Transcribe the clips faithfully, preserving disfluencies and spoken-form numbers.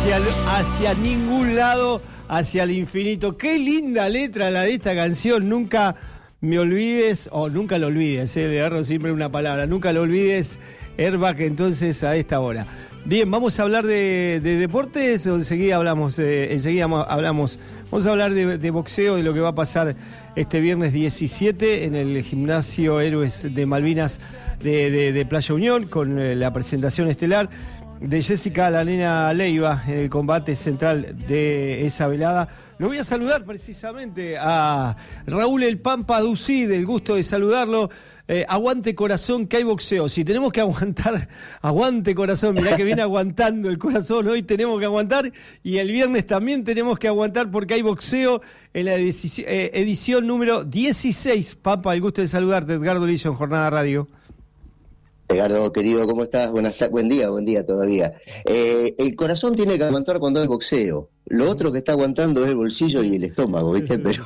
hacia, hacia ningún lado, hacia el infinito. Qué linda letra la de esta canción. Nunca me olvides, o oh, nunca lo olvides, eh, le agarro siempre una palabra. Nunca lo olvides, Airbag, entonces a esta hora. Bien, vamos a hablar de, de deportes o enseguida hablamos, eh, enseguida hablamos, vamos a hablar de, de boxeo, de lo que va a pasar este viernes diecisiete en el gimnasio Héroes de Malvinas de, de, de Playa Unión, con eh, la presentación estelar de Jessica La Nena Leiva en el combate central de esa velada. Lo voy a saludar precisamente a Raúl El Pampa Ducí, del gusto de saludarlo. Eh, aguante corazón, que hay boxeo. Si tenemos que aguantar, aguante corazón. Mirá que viene aguantando el corazón. Hoy tenemos que aguantar y el viernes también tenemos que aguantar porque hay boxeo en la edición, eh, edición número dieciséis. Pampa, el gusto de saludarte. Edgardo Lillo en Jornada Radio. Edgardo, querido, ¿cómo estás? Buenas tardes, buen día, buen día todavía. Eh, el corazón tiene que aguantar cuando hay boxeo. Lo otro que está aguantando es el bolsillo y el estómago, ¿viste? Pero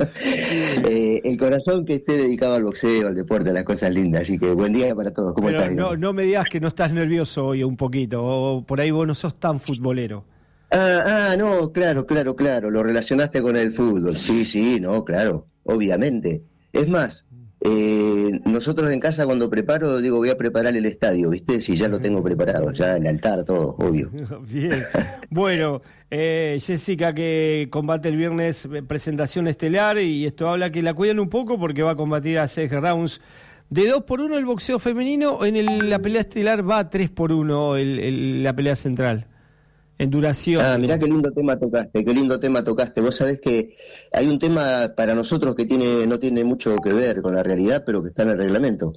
eh, el corazón que esté dedicado al boxeo, al deporte, a las cosas lindas. Así que buen día para todos. ¿Cómo Pero estás? No, no me digas que no estás nervioso hoy un poquito, o por ahí vos no sos tan futbolero. Ah, ah, no, claro, claro, claro. Lo relacionaste con el fútbol. Sí, sí, no, claro, obviamente. Es más, Eh, nosotros en casa cuando preparo, digo, voy a preparar el estadio, ¿viste? Si ya lo tengo preparado, ya el altar, todo, obvio. Bien, bueno, eh, Jessica que combate el viernes, presentación estelar, y esto habla que la cuidan un poco porque va a combatir a seis rounds de dos por uno el boxeo femenino. En el, la pelea estelar va a tres por uno el, el, la pelea central. En duración. Ah, mirá qué lindo tema tocaste, qué lindo tema tocaste. Vos sabés que hay un tema para nosotros que tiene no tiene mucho que ver con la realidad, pero que está en el reglamento.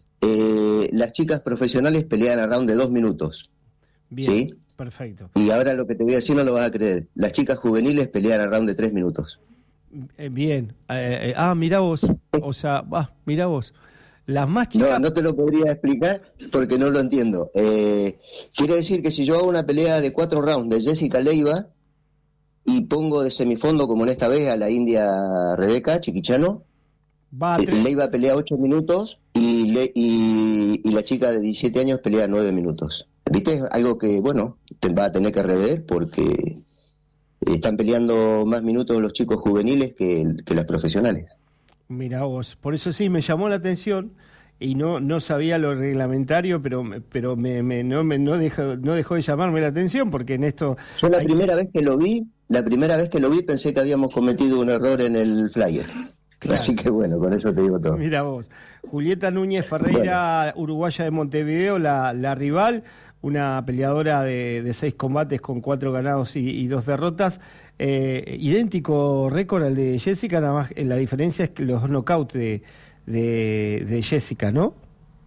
Eh, las chicas profesionales pelean a round de dos minutos. Bien, ¿sí? Perfecto. Y ahora lo que te voy a decir no lo vas a creer. Las chicas juveniles pelean a round de tres minutos. Eh, bien. Eh, eh, ah, mirá vos. O sea, ah, mirá vos. Las más chicas... No, no te lo podría explicar porque no lo entiendo. Eh, quiere decir que si yo hago una pelea de cuatro rounds de Jessica Leiva y pongo de semifondo, como en esta vez, a la india Rebeca Chiquichano, va a tres... Leiva pelea ocho minutos y, le, y, y la chica de diecisiete años pelea nueve minutos. ¿Viste? Algo que, bueno, te va a tener que rever porque están peleando más minutos los chicos juveniles que, que las profesionales. Mira vos, por eso sí me llamó la atención y no no sabía lo reglamentario, pero pero me, me no me no dejó no dejó de llamarme la atención porque en esto yo la hay... primera vez que lo vi, la primera vez que lo vi pensé que habíamos cometido un error en el flyer. Claro. Así que bueno, con eso te digo todo. Mira vos, Julieta Núñez Ferreira, bueno. Uruguaya de Montevideo, la, la rival, una peleadora de, de seis combates con cuatro ganados y, y dos derrotas. Eh, idéntico récord al de Jessica, nada más la diferencia es que los knockouts de, de, de Jessica, ¿no?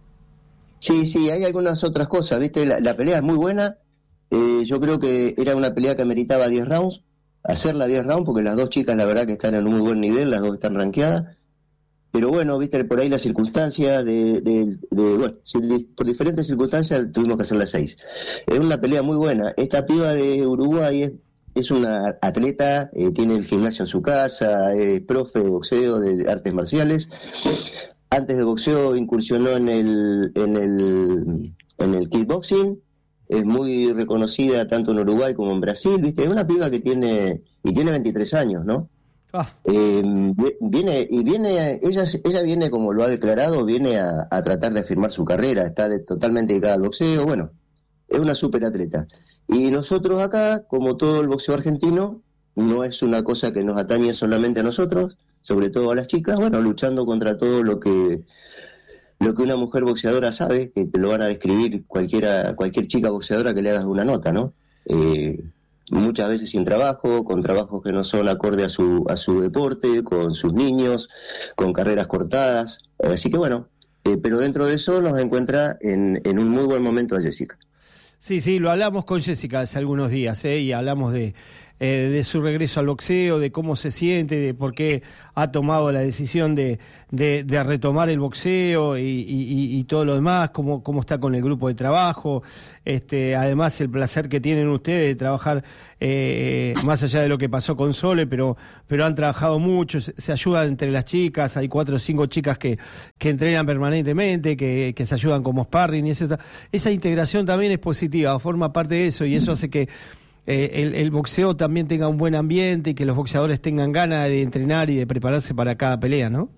Sí, sí, hay algunas otras cosas, ¿viste? La, la pelea es muy buena, eh, yo creo que era una pelea que meritaba diez rounds, hacerla diez rounds, porque las dos chicas la verdad que están en un muy buen nivel, las dos están rankeadas, pero bueno, viste, por ahí las circunstancias de, de, de bueno, por diferentes circunstancias tuvimos que hacer las seis. Es una pelea muy buena. Esta piba de Uruguay es Es una atleta, eh, tiene el gimnasio en su casa, es profe de boxeo, de artes marciales. Antes de boxeo incursionó en el, en el, en el kickboxing. Es muy reconocida tanto en Uruguay como en Brasil, ¿viste? Es una piba que tiene, y tiene veintitrés años, ¿no? Ah. Eh, viene, y viene, ella, ella viene, como lo ha declarado, viene a, a tratar de afirmar su carrera, está de, totalmente dedicada al boxeo, bueno, es una súper atleta. Y nosotros acá, como todo el boxeo argentino, no es una cosa que nos atañe solamente a nosotros, sobre todo a las chicas, bueno, luchando contra todo lo que lo que una mujer boxeadora sabe, que te lo van a describir cualquiera cualquier chica boxeadora que le hagas una nota, ¿no? Eh, muchas veces sin trabajo, con trabajos que no son acorde a su a su deporte, con sus niños, con carreras cortadas, así que bueno, eh, pero dentro de eso nos encuentra en, en un muy buen momento a Jessica. Sí, sí, lo hablamos con Jessica hace algunos días, ¿eh? Y hablamos de, eh, de su regreso al boxeo, de cómo se siente, de por qué ha tomado la decisión de, de, de retomar el boxeo y, y, y todo lo demás, cómo, cómo está con el grupo de trabajo, este, además el placer que tienen ustedes de trabajar eh, más allá de lo que pasó con Sole, pero, pero han trabajado mucho, se, se ayudan entre las chicas, hay cuatro o cinco chicas que, que entrenan permanentemente, que, que se ayudan como sparring, y esa, esa integración también es positiva, forma parte de eso, y eso hace que eh, el, el boxeo también tenga un buen ambiente y que los boxeadores tengan ganas de entrenar y de prepararse para cada pelea, ¿no?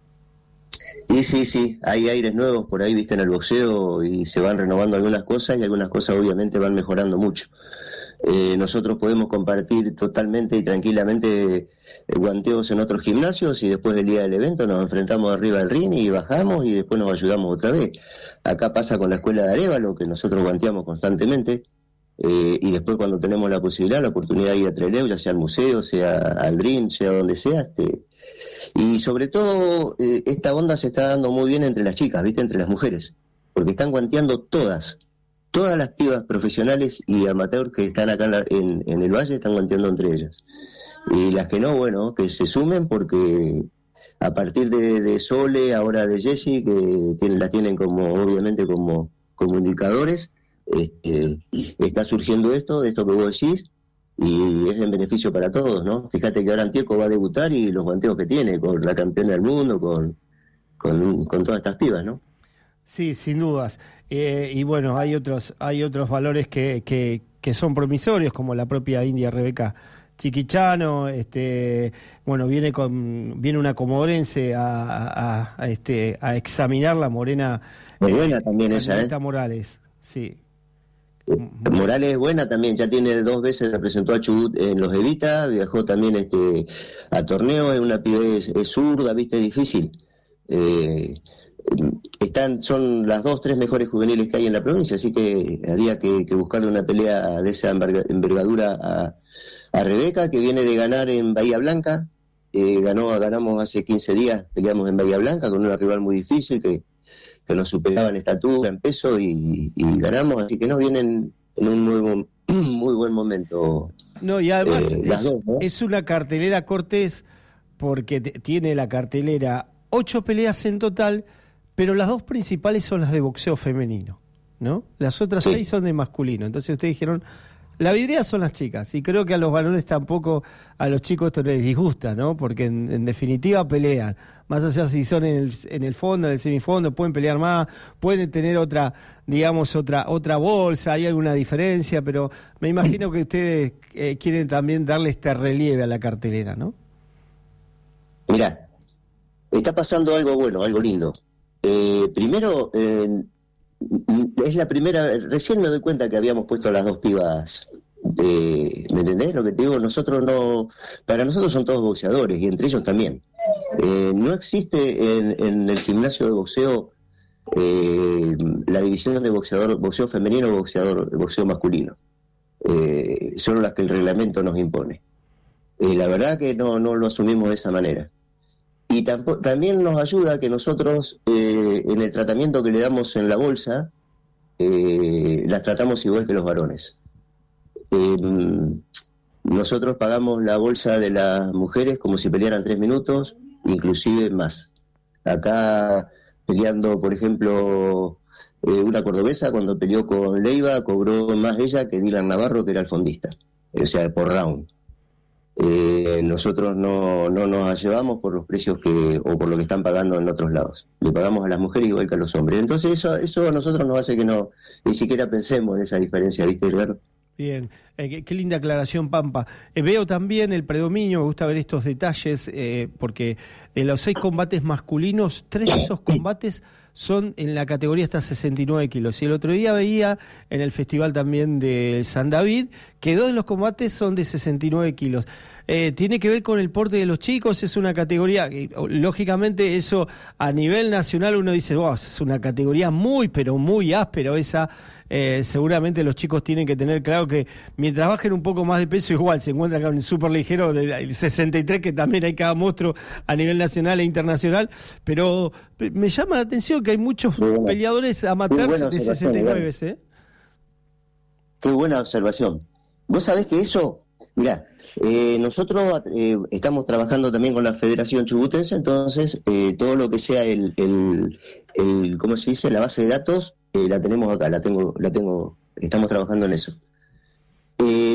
Sí, sí, sí, hay aires nuevos por ahí, viste, en el boxeo y se van renovando algunas cosas y algunas cosas obviamente van mejorando mucho. Eh, nosotros podemos compartir totalmente y tranquilamente eh, guanteos en otros gimnasios y después del día del evento nos enfrentamos arriba del ring y bajamos y después nos ayudamos otra vez. Acá pasa con la escuela de Arévalo, que nosotros guanteamos constantemente, eh, y después cuando tenemos la posibilidad, la oportunidad de ir a Trelew, ya sea al museo, sea al ring, sea donde sea, este, y sobre todo eh, esta onda se está dando muy bien entre las chicas, viste, entre las mujeres, porque están guanteando todas. Todas las pibas profesionales y amateurs que están acá en, la, en, en el Valle están guanteando entre ellas. Y las que no, bueno, que se sumen porque a partir de, de Sole, ahora de Jessie, que tienen, las tienen como, obviamente, como, como indicadores, este, está surgiendo esto, de esto que vos decís, y es en beneficio para todos, ¿no? Fíjate que ahora Antieco va a debutar y los guanteos que tiene, con la campeona del mundo, con, con, con todas estas pibas, ¿no? Sí, sin dudas. Eh, y bueno, hay otros hay otros valores que, que, que son promisorios, como la propia India Rebeca Chiquichano. Este, bueno, viene con viene una comodorense a, a, a este a examinar la morena. Muy buena eh, también esa, ¿eh? Morales, sí. Morales es buena también, ya tiene dos veces, representó a Chubut en los Evita, viajó también este a torneos, es una piba, es, es zurda, viste, es difícil. Eh, están son las dos, tres mejores juveniles que hay en la provincia, así que habría que, que buscarle una pelea de esa envergadura a, a Rebeca, que viene de ganar en Bahía Blanca, eh, ganó ganamos hace quince días, peleamos en Bahía Blanca con una rival muy difícil que, que nos superaba en estatura, en peso y, y ganamos, así que nos vienen en un muy, muy buen momento. No, y además eh, es, dos, ¿no? es una cartelera, Cortés, porque te, tiene la cartelera ocho peleas en total, pero las dos principales son las de boxeo femenino, ¿no? Las otras sí. seis son de masculino. Entonces ustedes dijeron, la vidriera son las chicas, y creo que a los varones tampoco, a los chicos esto les disgusta, ¿no? Porque en, en definitiva pelean, más allá si son en el, en el fondo, en el semifondo, pueden pelear más, pueden tener otra, digamos, otra otra bolsa, hay alguna diferencia, pero me imagino que ustedes eh, quieren también darle este relieve a la cartelera, ¿no? Mirá, está pasando algo bueno, algo lindo. Eh, primero, eh, es la primera, recién me doy cuenta que habíamos puesto las dos pibas, eh, ¿me entendés lo que te digo? Nosotros no, para nosotros son todos boxeadores y entre ellos también. Eh, no existe en, en el gimnasio de boxeo eh, la división de boxeador, boxeo femenino o boxeador, boxeo masculino. Eh, son las que el reglamento nos impone. Eh, la verdad que no, no lo asumimos de esa manera. Y tampoco, también nos ayuda que nosotros, eh, en el tratamiento que le damos en la bolsa, eh, las tratamos igual que los varones. Eh, nosotros pagamos la bolsa de las mujeres como si pelearan tres minutos, inclusive más. Acá peleando, por ejemplo, eh, una cordobesa cuando peleó con Leiva, cobró más ella que Dylan Navarro, que era el fondista, o sea, por round. Eh, nosotros no, no nos llevamos por los precios que o por lo que están pagando en otros lados. Le pagamos a las mujeres igual que a los hombres. Entonces eso eso a nosotros nos hace que no ni siquiera pensemos en esa diferencia, ¿viste, Edgar? Bien, eh, qué, qué linda aclaración, Pampa. Eh, veo también el predominio, me gusta ver estos detalles, eh, porque de los seis combates masculinos, tres de esos combates son en la categoría hasta sesenta y nueve kilos. Y el otro día veía en el festival también de San David que dos de los combates son de sesenta y nueve kilos. Eh, ¿Tiene que ver con el porte de los chicos? Es una categoría, que, lógicamente eso a nivel nacional uno dice, oh, es una categoría muy, pero muy áspera esa. Eh, seguramente los chicos tienen que tener claro que mientras bajen un poco más de peso, igual se encuentran con el súper ligero del sesenta y tres, que también hay cada monstruo a nivel nacional e internacional, pero me llama la atención que hay muchos bueno, peleadores amateurs de sesenta y nueve, ¿eh? Qué buena observación. Vos sabés que eso, mirá, eh, nosotros eh, estamos trabajando también con la Federación Chubutense, entonces eh, todo lo que sea el, el, el, ¿cómo se dice? La base de datos, eh, la tenemos acá, la tengo, la tengo, estamos trabajando en eso. Eh,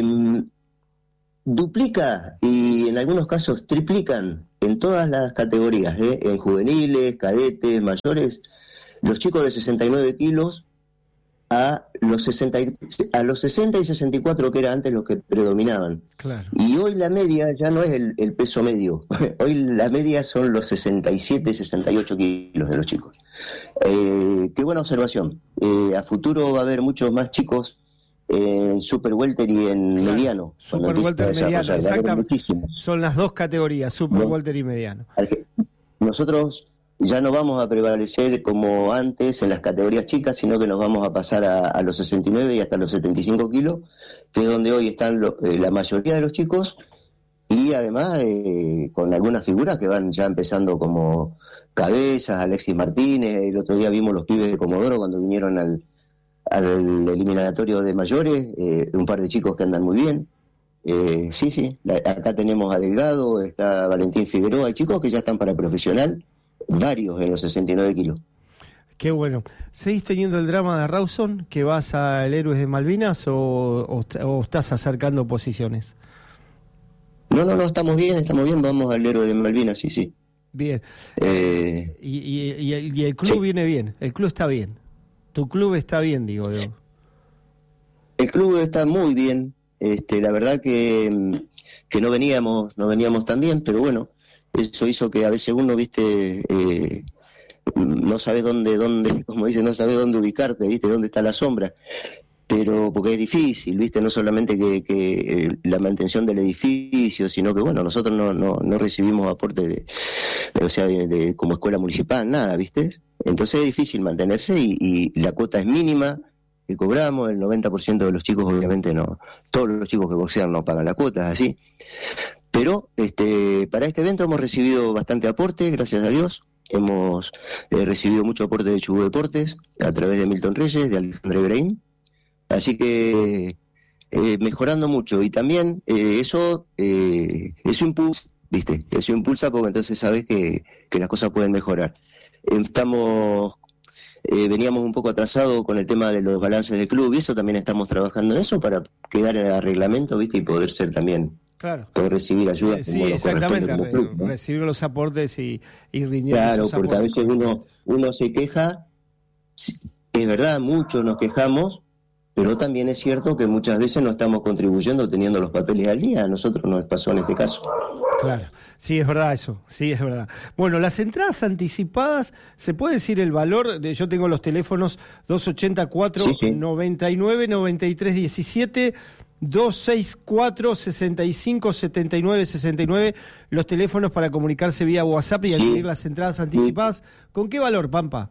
duplica y en algunos casos triplican en todas las categorías, ¿eh? En juveniles, cadetes, mayores, los chicos de sesenta y nueve kilos a los sesenta y, a los sesenta y sesenta y cuatro que era antes los que predominaban. Claro. Y hoy la media ya no es el, el peso medio, hoy la media son los sesenta y siete, sesenta y ocho kilos de los chicos. Eh, qué buena observación. Eh, a futuro va a haber muchos más chicos en super welter y en claro, mediano. Super welter y mediano, exactamente. Son las dos categorías, super ¿no? welter y mediano. Nosotros ya no vamos a prevalecer como antes en las categorías chicas, sino que nos vamos a pasar a, a los sesenta y nueve y hasta los setenta y cinco kilos, que es donde hoy están lo, eh, la mayoría de los chicos, y además eh, con algunas figuras que van ya empezando como Cabezas, Alexis Martínez. El otro día vimos los pibes de Comodoro cuando vinieron al, al eliminatorio de mayores, eh, un par de chicos que andan muy bien. Eh, sí, sí, la, acá tenemos a Delgado, está Valentín Figueroa, hay chicos que ya están para profesional, varios en los sesenta y nueve kilos. Qué bueno. ¿Seguís teniendo el drama de Rawson, que vas al Héroes de Malvinas, o, o, o estás acercando posiciones? No, no, no, estamos bien, estamos bien, vamos al Héroe de Malvinas, sí, sí. Bien. Eh, y, y, y, y el club sí. viene bien, el club está bien. Tu club está bien, digo yo. El club está muy bien. Este, la verdad que, que no veníamos, no veníamos tan bien, pero bueno, eso hizo que a veces uno, viste, eh, no sabe dónde, dónde, como dice, no sabe dónde ubicarte, viste, dónde está la sombra. Pero porque es difícil, viste, no solamente que, que eh, la mantención del edificio, sino que bueno, nosotros no no, no recibimos aporte de, de o sea, de, de, como escuela municipal, nada, viste. Entonces es difícil mantenerse y, y la cuota es mínima que cobramos, el noventa por ciento de los chicos obviamente no, todos los chicos que boxean no pagan la cuota, es así. Pero este para este evento hemos recibido bastante aporte, gracias a Dios. Hemos eh, recibido mucho aporte de Chubut Deportes a través de Milton Reyes, de Alejandro Ibrahim. Así que eh, mejorando mucho, y también eh, eso eh, eso impulsa, ¿viste? Eso impulsa porque entonces sabes que, que las cosas pueden mejorar. Estamos eh, veníamos un poco atrasados con el tema de los balances del club y eso también estamos trabajando en eso para quedar en el reglamento, ¿viste? Y poder ser también, claro, poder recibir ayuda. Eh, sí, exactamente, como club, ¿no? Recibir los aportes y, y rindir claro, esos porque aportes. A veces uno, uno se queja, es verdad, muchos nos quejamos, pero también es cierto que muchas veces no estamos contribuyendo teniendo los papeles al día. A nosotros nos pasó en este caso. Claro, sí, es verdad eso, sí, es verdad. Bueno, las entradas anticipadas, ¿se puede decir el valor? Yo tengo los teléfonos dos ochenta y cuatro, sí, sí. noventa y nueve, noventa y tres diecisiete, dos sesenta y cuatro, sesenta y cinco, setenta y nueve, sesenta y nueve, los teléfonos para comunicarse vía WhatsApp y adquirir sí. las entradas anticipadas. Sí. ¿Con qué valor, Pampa?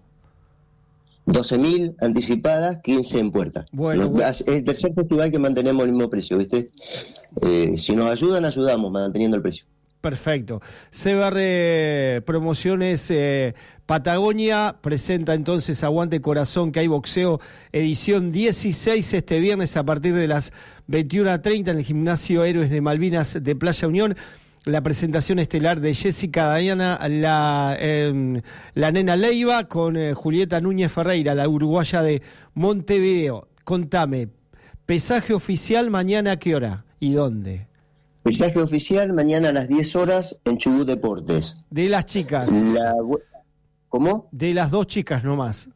doce mil anticipadas, quince en puerta. Bueno, bueno. Es el tercer festival que mantenemos el mismo precio, ¿viste? Eh, si nos ayudan, ayudamos manteniendo el precio. Perfecto. C B R Promociones eh, Patagonia presenta entonces Aguante Corazón, que hay boxeo, edición dieciséis este viernes a partir de las veintiuna treinta en el Gimnasio Héroes de Malvinas de Playa Unión. La presentación estelar de Jessica Diana, la, eh, la nena Leiva, con eh, Julieta Núñez Ferreira, la uruguaya de Montevideo. Contame, pesaje oficial mañana a qué hora y dónde. Pesaje oficial mañana a las diez horas en Chubut Deportes. De las chicas. La, ¿Cómo? De las dos chicas nomás.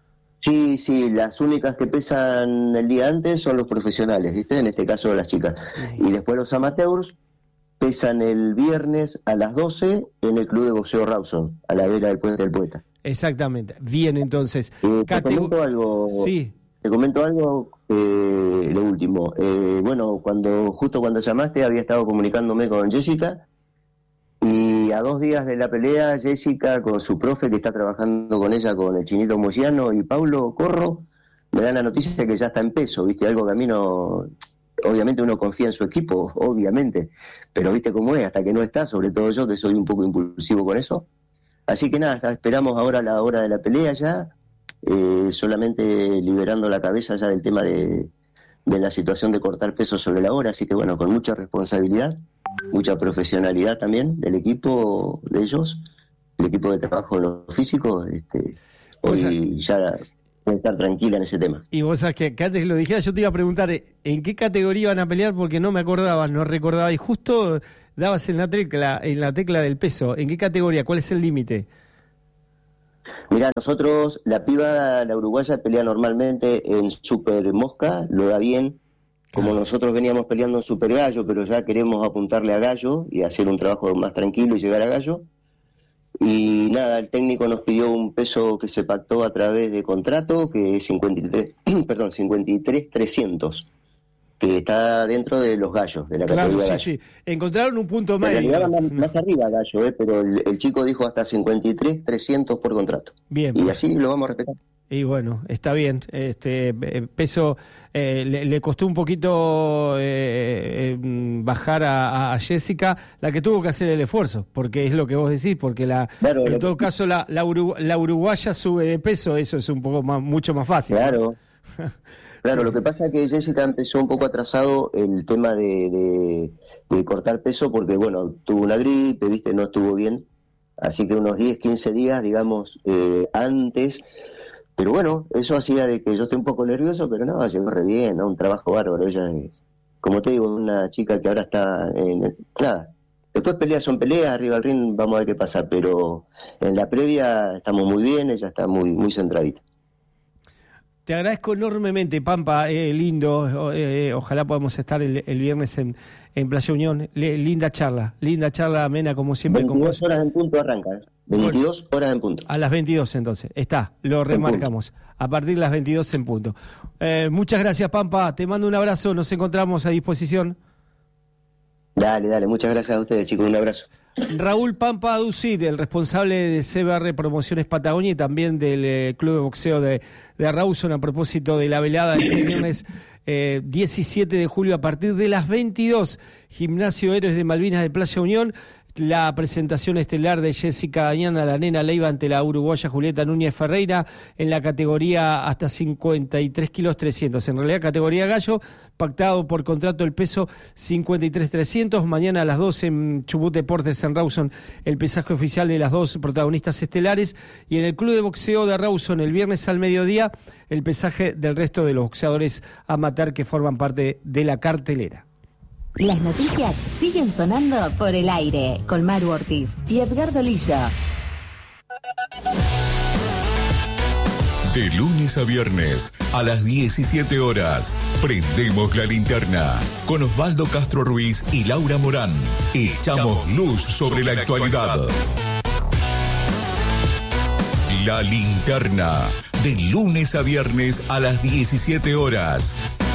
Sí, sí, las únicas que pesan el día antes son los profesionales, ¿viste? En este caso las chicas. Sí. Y después los amateurs pesan el viernes a las doce en el Club de Boxeo Rawson, a la vera del Puente del Poeta. Exactamente. Bien, entonces. Eh, te Categ- comento algo. Sí. Te comento algo, eh, lo último. Eh, bueno, cuando justo cuando llamaste había estado comunicándome con Jessica y a dos días de la pelea, Jessica con su profe que está trabajando con ella, con el Chinito Moyano y Paulo Corro, me dan la noticia de que ya está en peso, ¿viste? Algo que a mí no... Obviamente uno confía en su equipo, obviamente, pero viste cómo es, hasta que no está, sobre todo yo que soy un poco impulsivo con eso. Así que nada, esperamos ahora la hora de la pelea ya, eh, solamente liberando la cabeza ya del tema de, de la situación de cortar peso sobre la hora, así que bueno, con mucha responsabilidad, mucha profesionalidad también del equipo de ellos, el equipo de trabajo en lo físico, este, hoy o sea, ya... estar tranquila en ese tema. Y vos sabés que, que antes lo dijera, yo te iba a preguntar en qué categoría van a pelear porque no me acordaba, no recordaba, y justo dabas en la tecla, en la tecla del peso. ¿En qué categoría? ¿Cuál es el límite? Mirá, nosotros, la piba, la uruguaya, pelea normalmente en Super Mosca, lo da bien, como nosotros veníamos peleando en Super Gallo, pero ya queremos apuntarle a Gallo y hacer un trabajo más tranquilo y llegar a Gallo. Y nada, el técnico nos pidió un peso que se pactó a través de contrato, que es cincuenta y tres, perdón, cincuenta y tres trescientos, que está dentro de los gallos, de la Claro, categoría sí, gallo. sí. Encontraron un punto En medio. realidad va más, más arriba Gallo, eh, pero el, el chico dijo hasta cincuenta y tres trescientos por contrato. Bien. Y así lo vamos a respetar. Y bueno, está bien. Este eh, peso eh, le, le costó un poquito eh, eh, bajar a, a Jessica, la que tuvo que hacer el esfuerzo, porque es lo que vos decís, porque la Claro, en lo todo que- caso la, la, urugu- la uruguaya sube de peso, eso es un poco más, mucho más fácil. Claro. Claro, Sí. lo que pasa es que Jessica empezó un poco atrasado el tema de, de, de cortar peso porque, bueno, tuvo una gripe, viste, no estuvo bien. Así que unos diez, quince días, digamos, eh, antes. Pero bueno, eso hacía de que yo esté un poco nervioso, pero no, llegó re bien, ¿no? Un trabajo bárbaro. Ella es, como te digo, una chica que ahora está en... Nada, después peleas son peleas, arriba del ring vamos a ver qué pasa, pero en la previa estamos muy bien, ella está muy, muy centradita. Te agradezco enormemente, Pampa, eh, lindo, eh, ojalá podamos estar el, el viernes en, en Playa Unión. Le, linda charla, linda charla amena como siempre con veintidós vos. horas en punto arranca, ¿eh? veintidós horas en punto. A las veintidós entonces, está, lo remarcamos, a partir de las veintidós en punto. Eh, muchas gracias, Pampa, te mando un abrazo, nos encontramos a disposición. Dale, dale, muchas gracias a ustedes, chicos, un abrazo. Raúl Pampa Ducid, el responsable de C B R Promociones Patagonia y también del eh, Club de Boxeo de, de Rawson, a propósito de la velada este viernes eh, diecisiete de julio a partir de las veintidós, Gimnasio Héroes de Malvinas de Playa Unión. La presentación estelar de Jessica Dañana, la nena Leiva, ante la uruguaya Julieta Núñez Ferreira en la categoría hasta cincuenta y tres kilos trescientos. En realidad categoría gallo, pactado por contrato el peso cincuenta y tres trescientos. Mañana a las doce en Chubut Deportes en Rawson el pesaje oficial de las dos protagonistas estelares. Y en el Club de Boxeo de Rawson el viernes al mediodía el pesaje del resto de los boxeadores amateur que forman parte de la cartelera. Las noticias siguen sonando por el aire con Maru Ortiz y Edgardo Lillo. De lunes a viernes a las diecisiete horas, prendemos la linterna con Osvaldo Castro Ruiz y Laura Morán. Echamos luz sobre la actualidad. La linterna, de lunes a viernes a las diecisiete horas.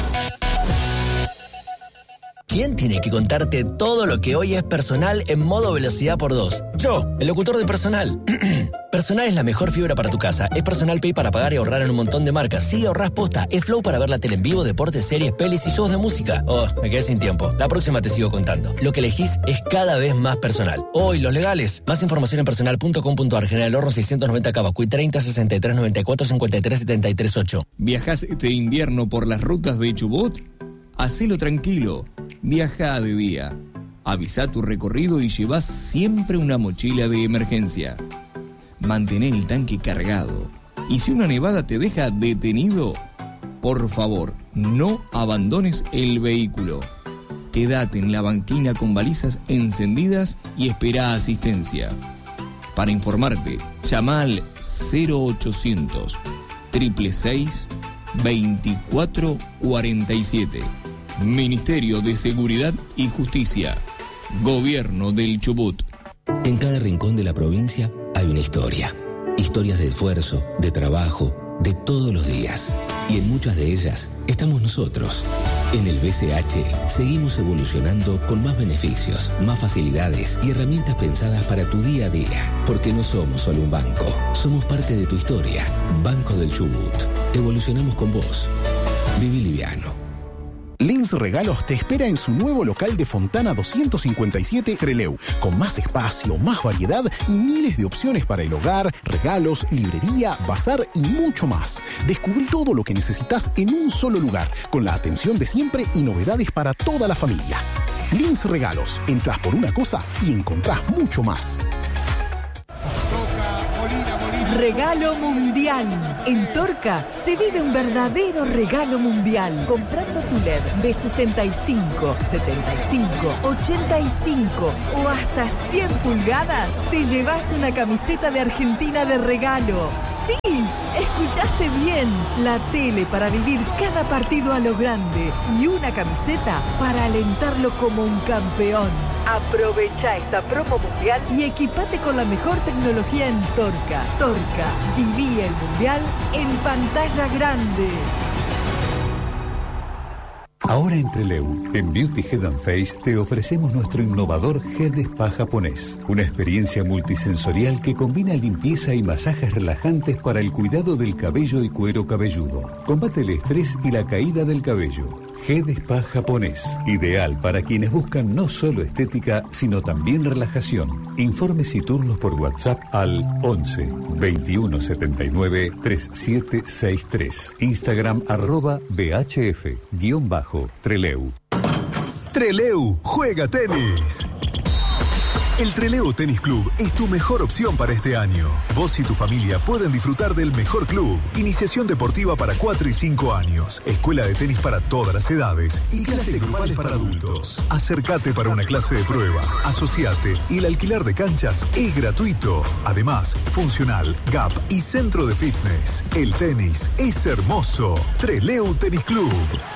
¿Quién tiene que contarte todo lo que hoy es Personal en modo velocidad por dos? Yo, el locutor de Personal. Personal es la mejor fibra para tu casa. Es Personal Pay para pagar y ahorrar en un montón de marcas. Sí, ahorrás posta. Es Flow para ver la tele en vivo, deportes, series, pelis y shows de música. Oh, me quedé sin tiempo. La próxima te sigo contando. Lo que elegís es cada vez más personal. Hoy, los legales. Más información en personal punto com punto ar. General Horno seiscientos noventa Cavacuy treinta sesenta y tres noventa y cuatro cincuenta y tres setenta y tres ocho. ¿Viajás este invierno por las rutas de Chubut? Hacelo tranquilo. Viaja de día. Avisa tu recorrido y llevas siempre una mochila de emergencia. Mantén el tanque cargado. Y si una nevada te deja detenido, por favor, no abandones el vehículo. Quédate en la banquina con balizas encendidas y espera asistencia. Para informarte, llama al cero ochocientos, seiscientos sesenta y seis, veinticuatro cuarenta y siete. Ministerio de Seguridad y Justicia. Gobierno del Chubut. En cada rincón de la provincia hay una historia. Historias de esfuerzo, de trabajo, de todos los días. Y en muchas de ellas estamos nosotros. En el B C H seguimos evolucionando con más beneficios, más facilidades y herramientas pensadas para tu día a día. Porque no somos solo un banco, somos parte de tu historia. Banco del Chubut. Evolucionamos con vos. Viví liviano. Lins Regalos te espera en su nuevo local de Fontana doscientos cincuenta y siete Trelew, con más espacio, más variedad y miles de opciones para el hogar, regalos, librería, bazar y mucho más. Descubrí todo lo que necesitas en un solo lugar, con la atención de siempre y novedades para toda la familia. Lins Regalos, entras por una cosa y encontrás mucho más. Regalo Mundial. En Torca se vive un verdadero regalo mundial. Comprando tu L E D de sesenta y cinco, setenta y cinco, ochenta y cinco o hasta cien pulgadas, te llevas una camiseta de Argentina de regalo. ¡Sí! Escuchaste bien. La tele para vivir cada partido a lo grande y una camiseta para alentarlo como un campeón. Aprovecha esta promo mundial y equipate con la mejor tecnología en Torca. Torca, viví el mundial en pantalla grande. Ahora en Treleu, en Beauty Head and Face, te ofrecemos nuestro innovador Head Spa japonés. Una experiencia multisensorial que combina limpieza y masajes relajantes para el cuidado del cabello y cuero cabelludo. Combate el estrés y la caída del cabello. Head Spa japonés, ideal para quienes buscan no solo estética, sino también relajación. Informes y turnos por WhatsApp al once, veintiuno setenta y nueve, treinta y siete sesenta y tres. Instagram arroba bhf, guión bajo, Treleu. Treleu juega tenis. El Treleu Tenis Club es tu mejor opción para este año. Vos y tu familia pueden disfrutar del mejor club. Iniciación deportiva para cuatro y cinco años. Escuela de tenis para todas las edades. Y clases grupales para adultos. Acércate para una clase de prueba. Asociate y el alquiler de canchas es gratuito. Además, funcional, gap y centro de fitness. El tenis es hermoso. Treleu Tenis Club.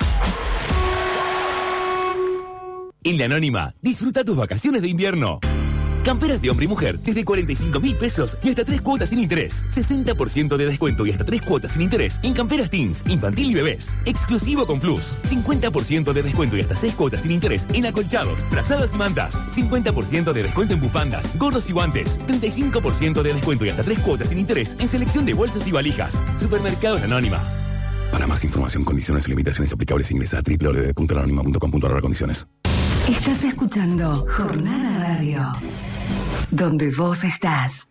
En La Anónima, disfruta tus vacaciones de invierno. Camperas de hombre y mujer desde cuarenta y cinco mil pesos y hasta tres cuotas sin interés. sesenta por ciento de descuento y hasta tres cuotas sin interés en camperas teens, infantil y bebés. Exclusivo con Plus. cincuenta por ciento de descuento y hasta seis cuotas sin interés en acolchados, trazadas y mantas. cincuenta por ciento de descuento en bufandas, gorros y guantes. treinta y cinco por ciento de descuento y hasta tres cuotas sin interés en selección de bolsas y valijas. Supermercados La Anónima. Para más información, condiciones y limitaciones aplicables, ingresa a doble u doble u doble u punto la anónima punto com punto a r condiciones. Estás escuchando Jornada Radio, donde vos estás.